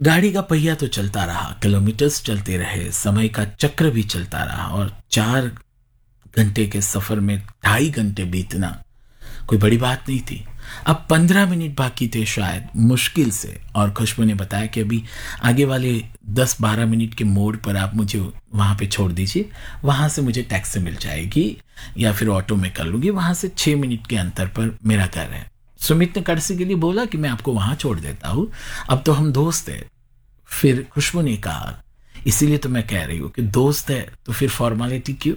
गाड़ी का पहिया तो चलता रहा, किलोमीटर्स चलते रहे, समय का चक्र भी चलता रहा और 4 घंटे के सफर में 2.5 घंटे बीतना कोई बड़ी बात नहीं थी। अब 15 मिनट बाकी थे शायद, मुश्किल से, और खुशबू ने बताया कि अभी आगे वाले 10-12 मिनट के मोड़ पर आप मुझे वहाँ पे छोड़ दीजिए, वहाँ से मुझे टैक्सी मिल जाएगी या फिर ऑटो में कर लूँगी, वहाँ से 6 मिनट के अंतर पर मेरा घर है। सुमित ने कर्सी के लिए बोला कि मैं आपको वहाँ छोड़ देता हूँ, अब तो हम दोस्त हैं। फिर खुशबू ने कहा, इसीलिए तो मैं कह रही हूँ कि दोस्त है तो फिर फॉर्मेलिटी क्यों,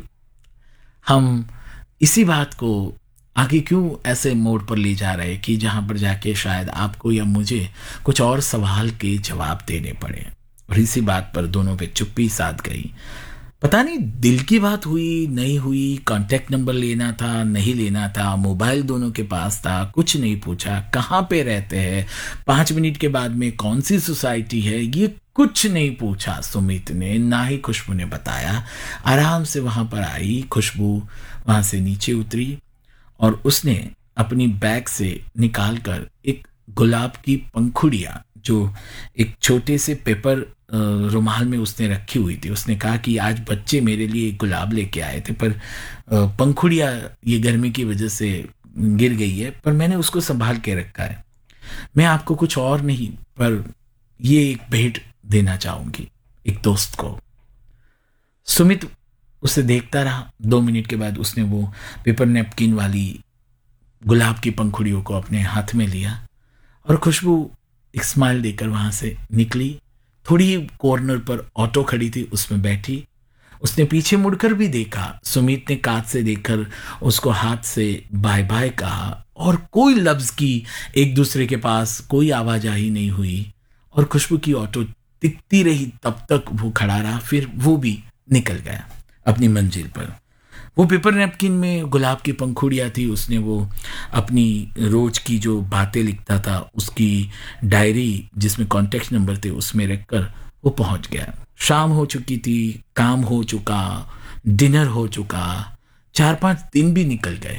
हम इसी बात को आगे क्यों ऐसे मोड़ पर ले जा रहे हैं कि जहां पर जाके शायद आपको या मुझे कुछ और सवाल के जवाब देने पड़े। और इसी बात पर दोनों पे चुप्पी साध गई। पता नहीं दिल की बात हुई नहीं हुई, कांटेक्ट नंबर लेना था नहीं लेना था, मोबाइल दोनों के पास था, कुछ नहीं पूछा, कहाँ पे रहते हैं, 5 मिनट के बाद में कौन सी सोसाइटी है, ये कुछ नहीं पूछा सुमित ने, ना ही खुशबू ने बताया। आराम से वहां पर आई खुशबू, वहां से नीचे उतरी और उसने अपनी बैग से निकाल कर एक गुलाब की पंखुड़ियाँ जो एक छोटे से पेपर रुमाल में उसने रखी हुई थी, उसने कहा कि आज बच्चे मेरे लिए एक गुलाब लेके आए थे, पर पंखुड़ियाँ ये गर्मी की वजह से गिर गई है, पर मैंने उसको संभाल के रखा है। मैं आपको कुछ और नहीं पर ये एक भेंट देना चाहूंगी एक दोस्त को। सुमित उसे देखता रहा। 2 मिनट के बाद उसने वो पेपर नैपकिन वाली गुलाब की पंखुड़ियों को अपने हाथ में लिया और खुशबू एक स्माइल देकर वहां से निकली। थोड़ी ही कॉर्नर पर ऑटो खड़ी थी, उसमें बैठी। उसने पीछे मुड़कर भी देखा। सुमित ने कांच से देखकर उसको हाथ से बाय बाय कहा और कोई लफ्ज की एक दूसरे के पास कोई आवाजाही नहीं हुई और खुशबू की ऑटो दिखती रही तब तक वो खड़ा रहा, फिर वो भी निकल गया अपनी मंजिल पर। वो पेपर नैपकिन में गुलाब की पंखुड़ियाँ थी, उसने वो अपनी रोज की जो बातें लिखता था उसकी डायरी जिसमें कॉन्टेक्ट नंबर थे उसमें रखकर वो पहुंच गया। शाम हो चुकी थी, काम हो चुका, डिनर हो चुका, 4-5 दिन भी निकल गए,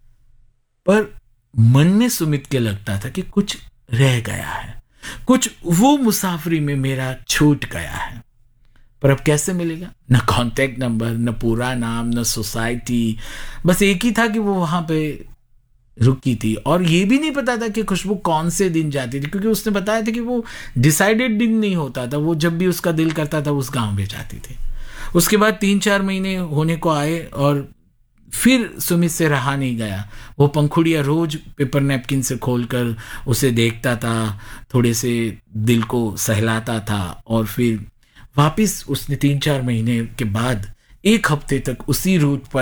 पर मन में सुमित के लगता था कि कुछ रह गया है, कुछ वो मुसाफरी में मेरा छूट गया है। पर अब कैसे मिलेगा? न कांटेक्ट नंबर, न पूरा नाम, न सोसाइटी, बस एक ही था कि वो वहां पे रुकी थी और ये भी नहीं पता था कि खुशबू कौन से दिन जाती थी, क्योंकि उसने बताया था कि वो डिसाइडेड दिन नहीं होता था, वो जब भी उसका दिल करता था उस गांव में जाती थी। उसके बाद 3-4 महीने होने को आए और फिर सुमित से रहा नहीं गया। वो पंखुड़ियाँ रोज पेपर नैपकिन से खोलकर उसे देखता था, थोड़े से दिल को सहलाता था और फिर वापिस उसने 3-4 महीने के बाद 1 हफ्ते तक उसी रूट पर